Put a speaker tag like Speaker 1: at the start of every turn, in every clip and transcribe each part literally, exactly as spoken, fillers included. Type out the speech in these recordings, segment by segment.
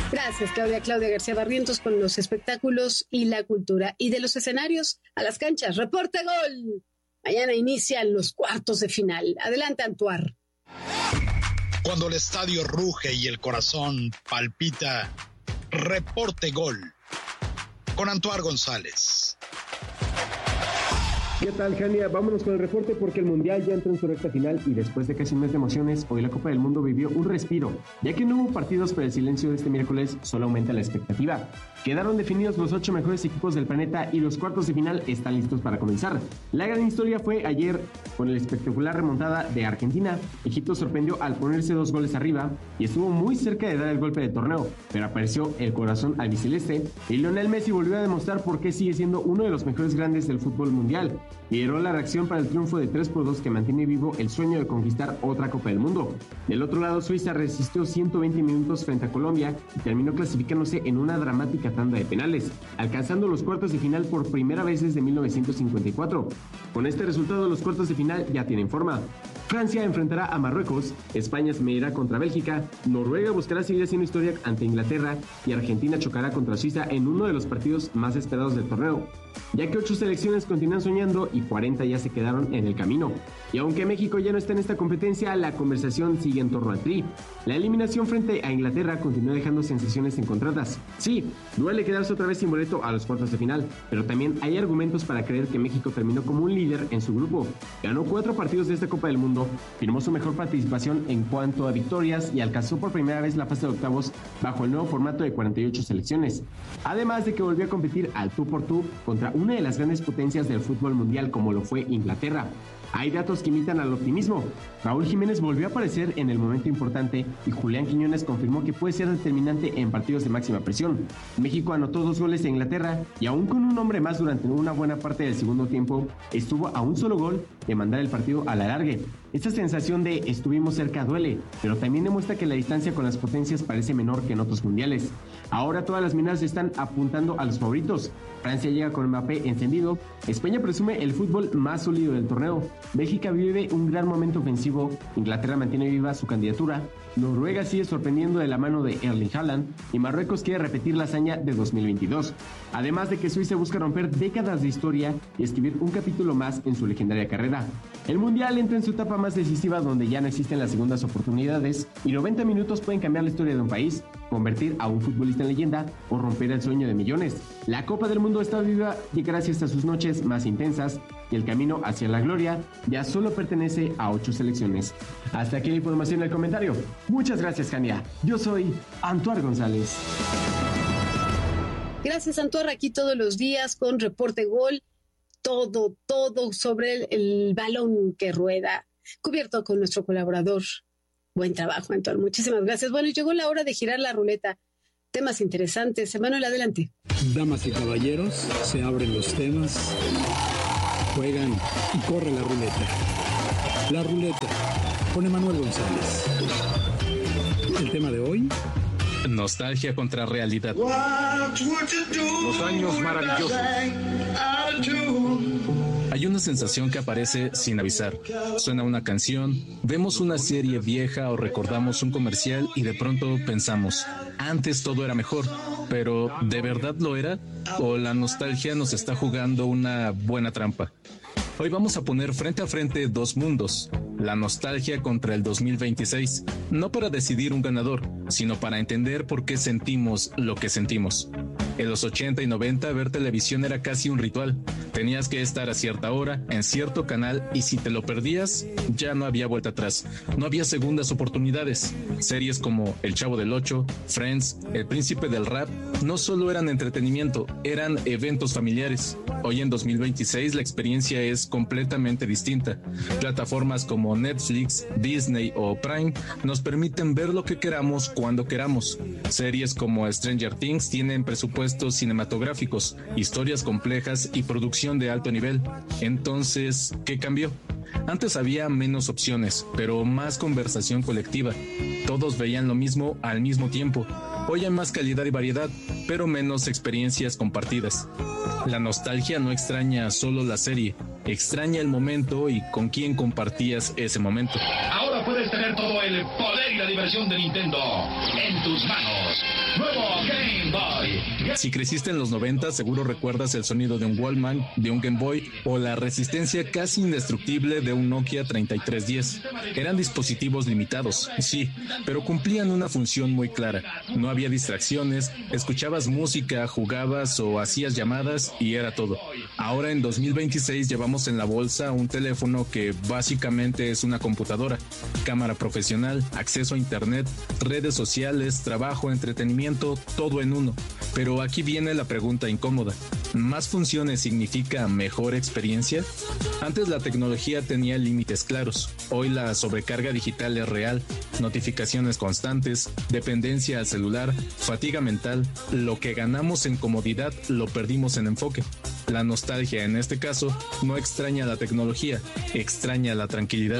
Speaker 1: Gracias, Claudia. Claudia García Barrientos con los espectáculos y la cultura. Y de los escenarios a las canchas. ¡Reporte gol! Mañana inician los cuartos de final. Adelante, Antuar.
Speaker 2: Cuando el estadio ruge y el corazón palpita, reporte gol. Con Antuar González.
Speaker 3: ¿Qué tal, Jania? Vámonos con el reporte porque el Mundial ya entró en su recta final y después de casi un mes de emociones, hoy la Copa del Mundo vivió un respiro. Ya que no hubo partidos, pero el silencio de este miércoles solo aumenta la expectativa. Quedaron definidos los ocho mejores equipos del planeta y los cuartos de final están listos para comenzar. La gran historia fue ayer con la espectacular remontada de Argentina. Egipto sorprendió al ponerse dos goles arriba y estuvo muy cerca de dar el golpe de torneo, pero apareció el corazón albiceleste y Lionel Messi volvió a demostrar por qué sigue siendo uno de los mejores grandes del fútbol mundial. Lideró la reacción para el triunfo de tres por dos que mantiene vivo el sueño de conquistar otra Copa del Mundo. Del otro lado, Suiza resistió ciento veinte minutos frente a Colombia y terminó clasificándose en una dramática tanda de penales, alcanzando los cuartos de final por primera vez desde mil novecientos cincuenta y cuatro. Con este resultado, los cuartos de final ya tienen forma. Francia enfrentará a Marruecos, España se medirá contra Bélgica, Noruega buscará seguir haciendo historia ante Inglaterra y Argentina chocará contra Suiza en uno de los partidos más esperados del torneo, ya que ocho selecciones continúan soñando y cuarenta ya se quedaron en el camino. Y aunque México ya no está en esta competencia, la conversación sigue en torno al Tri. La eliminación frente a Inglaterra continúa dejando sensaciones encontradas. Sí, duele quedarse otra vez sin boleto a los cuartos de final, pero también hay argumentos para creer que México terminó como un líder en su grupo. Ganó cuatro partidos de esta Copa del Mundo, firmó su mejor participación en cuanto a victorias y alcanzó por primera vez la fase de octavos bajo el nuevo formato de cuarenta y ocho selecciones. Además de que volvió a competir al tú por tú contra una de las grandes potencias del fútbol mundial como lo fue Inglaterra. Hay datos que imitan al optimismo. Raúl Jiménez volvió a aparecer en el momento importante y Julián Quiñones confirmó que puede ser determinante en partidos de máxima presión. México anotó dos goles a Inglaterra y aún con un hombre más durante una buena parte del segundo tiempo, estuvo a un solo gol de mandar el partido a la largue. Esta sensación de estuvimos cerca duele, pero también demuestra que la distancia con las potencias parece menor que en otros mundiales. Ahora todas las miradas están apuntando a los favoritos. Francia llega con Mbappé encendido, España presume el fútbol más sólido del torneo, Bélgica vive un gran momento ofensivo, Inglaterra mantiene viva su candidatura, Noruega sigue sorprendiendo de la mano de Erling Haaland y Marruecos quiere repetir la hazaña de dos mil veintidós. Además de que Suiza busca romper décadas de historia y escribir un capítulo más en su legendaria carrera. El Mundial entra en su etapa más decisiva donde ya no existen las segundas oportunidades y noventa minutos pueden cambiar la historia de un país, convertir a un futbolista en leyenda o romper el sueño de millones. La Copa del Mundo está viva y gracias a sus noches más intensas y el camino hacia la gloria ya solo pertenece a ocho selecciones. Hasta aquí la información del comentario. Muchas gracias, Jania. Yo soy Antuar González.
Speaker 1: Gracias, Antuar, aquí todos los días con Reporte Gol. Todo, todo sobre el, el balón que rueda, cubierto con nuestro colaborador. Buen trabajo, Antuar. Muchísimas gracias. Bueno, llegó la hora de girar la ruleta. Temas interesantes. Emanuel, adelante.
Speaker 4: Damas y caballeros, se abren los temas, juegan y corre la ruleta. La ruleta con Emanuel González. El tema de hoy:
Speaker 5: nostalgia contra realidad.
Speaker 6: Los años maravillosos.
Speaker 5: Hay una sensación que aparece sin avisar. Suena una canción, vemos una serie vieja o recordamos un comercial y de pronto pensamos, antes todo era mejor, pero ¿de verdad lo era? ¿O la nostalgia nos está jugando una buena trampa? Hoy vamos a poner frente a frente dos mundos, la nostalgia contra el dos mil veintiséis, no para decidir un ganador, sino para entender por qué sentimos lo que sentimos. En los ochenta y noventa ver televisión era casi un ritual. Tenías que estar a cierta hora, en cierto canal, y si te lo perdías, ya no había vuelta atrás. No había segundas oportunidades. Series como El Chavo del Ocho, Friends, El Príncipe del Rap, no solo eran entretenimiento, eran eventos familiares. Hoy en dos mil veintiséis la experiencia es completamente distinta. Plataformas como Netflix, Disney o Prime nos permiten ver lo que queramos cuando queramos. Series como Stranger Things tienen presupuestos cinematográficos, historias complejas y producción de alto nivel. Entonces, ¿qué cambió? Antes había menos opciones, pero más conversación colectiva. Todos veían lo mismo al mismo tiempo. Hoy hay más calidad y variedad, pero menos experiencias compartidas. La nostalgia no extraña solo la serie, extraña el momento y con quién compartías ese momento.
Speaker 6: Ahora puedes tener todo el poder y la diversión de Nintendo en tus manos. Nuevo Game Boy.
Speaker 5: Si creciste en los noventa, seguro recuerdas el sonido de un Walkman, de un Game Boy o la resistencia casi indestructible de un Nokia treinta y tres diez. Eran dispositivos limitados, sí, pero cumplían una función muy clara. No había distracciones, escuchabas música, jugabas o hacías llamadas y era todo. Ahora en dos mil veintiséis llevamos en la bolsa un teléfono que básicamente es una computadora, cámara profesional, acceso a internet, redes sociales, trabajo, entretenimiento, todo en uno. Pero aquí viene la pregunta incómoda. ¿Más funciones significa mejor experiencia? Antes la tecnología tenía límites claros. Hoy la sobrecarga digital es real. Notificaciones constantes, dependencia al celular, fatiga mental. Lo que ganamos en comodidad lo perdimos en enfoque. La nostalgia en este caso no extraña la tecnología, extraña la tranquilidad.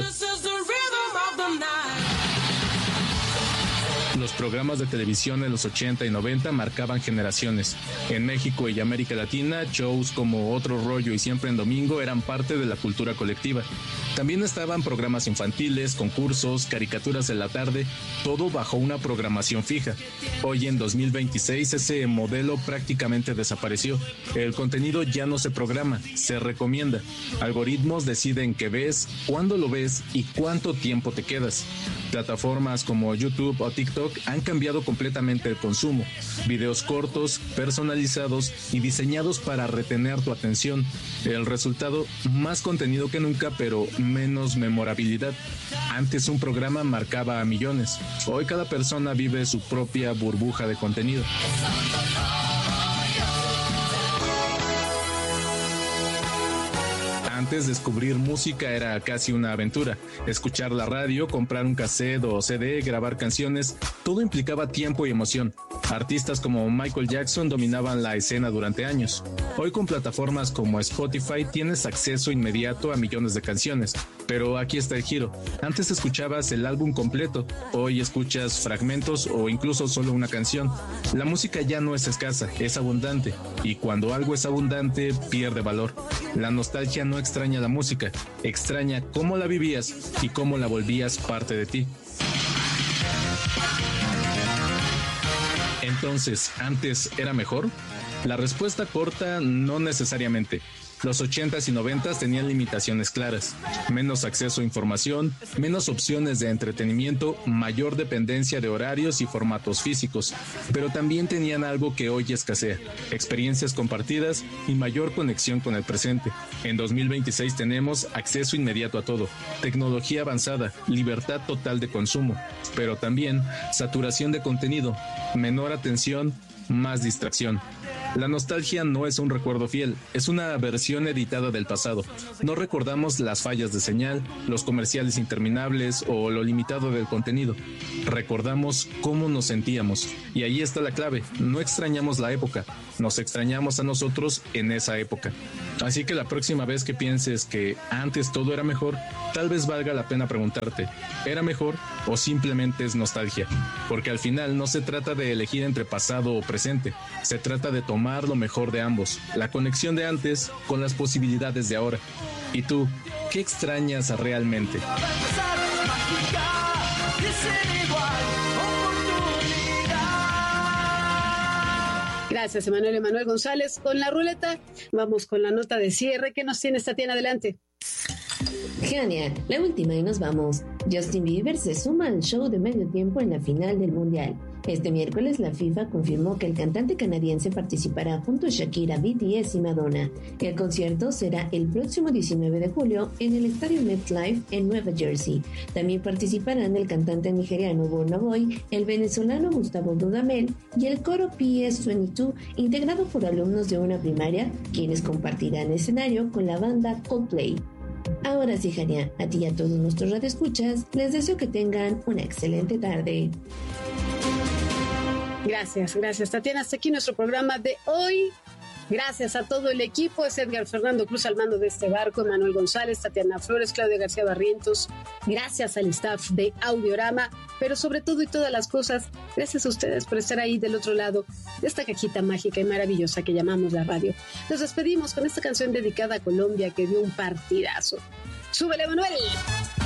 Speaker 5: Los programas de televisión en los ochenta y noventa marcaban generaciones. En México y América Latina, shows como Otro Rollo y Siempre en Domingo eran parte de la cultura colectiva. También estaban programas infantiles, concursos, caricaturas en la tarde, todo bajo una programación fija. Hoy en dos mil veintiséis ese modelo prácticamente desapareció. El contenido ya no se programa, se recomienda. Algoritmos deciden qué ves, cuándo lo ves y cuánto tiempo te quedas. Plataformas como YouTube o TikTok han cambiado completamente el consumo. Videos cortos, personalizados y diseñados para retener tu atención. El resultado, más contenido que nunca, pero menos memorabilidad. Antes un programa marcaba a millones. Hoy cada persona vive su propia burbuja de contenido. Antes descubrir música era casi una aventura. Escuchar la radio, comprar un cassette o C D, grabar canciones, todo implicaba tiempo y emoción. Artistas como Michael Jackson dominaban la escena durante años. Hoy con plataformas como Spotify tienes acceso inmediato a millones de canciones. Pero aquí está el giro. Antes escuchabas el álbum completo, hoy escuchas fragmentos o incluso solo una canción. La música ya no es escasa, es abundante. Y cuando algo es abundante, pierde valor. La nostalgia no extraña la música, extraña cómo la vivías y cómo la volvías parte de ti. Entonces, ¿antes era mejor? La respuesta corta, no necesariamente. Los ochentas y noventas tenían limitaciones claras, menos acceso a información, menos opciones de entretenimiento, mayor dependencia de horarios y formatos físicos, pero también tenían algo que hoy escasea, experiencias compartidas y mayor conexión con el presente. En dos mil veintiséis tenemos acceso inmediato a todo, tecnología avanzada, libertad total de consumo, pero también saturación de contenido, menor atención, más distracción. La nostalgia no es un recuerdo fiel, es una versión editada del pasado. No recordamos las fallas de señal, los comerciales interminables o lo limitado del contenido. Recordamos cómo nos sentíamos. Y ahí está la clave, no extrañamos la época, nos extrañamos a nosotros en esa época. Así que la próxima vez que pienses que antes todo era mejor, tal vez valga la pena preguntarte, ¿era mejor o simplemente es nostalgia? Porque al final no se trata de elegir entre pasado o presente, se trata de tomar lo mejor de ambos, la conexión de antes con las posibilidades de ahora. ¿Y tú, qué extrañas realmente?
Speaker 1: Gracias, Emanuel Emanuel González. Con la ruleta, vamos con la nota de cierre. ¿Qué nos tienes, Tatiana? Adelante.
Speaker 7: Genial, la última y nos vamos. Justin Bieber se suma al show de medio tiempo en la final del Mundial. Este miércoles la FIFA confirmó que el cantante canadiense participará junto a Shakira, B T S y Madonna. El concierto será el próximo diecinueve de julio en el estadio MetLife en Nueva Jersey. También participarán el cantante nigeriano Burna Boy, el venezolano Gustavo Dudamel y el coro P S veintidós, integrado por alumnos de una primaria, quienes compartirán escenario con la banda Coldplay. Ahora sí, Jania, a ti y a todos nuestros radioescuchas, les deseo que tengan una excelente tarde.
Speaker 1: Gracias, gracias, Tatiana. Hasta aquí nuestro programa de hoy. Gracias a todo el equipo. Es Edgar Fernando Cruz al mando de este barco, Emanuel González, Tatiana Flores, Claudia García Barrientos. Gracias al staff de Audiorama, pero sobre todo y todas las cosas, gracias a ustedes por estar ahí del otro lado de esta cajita mágica y maravillosa que llamamos la radio. Nos despedimos con esta canción dedicada a Colombia que dio un partidazo. ¡Súbele, Emanuel!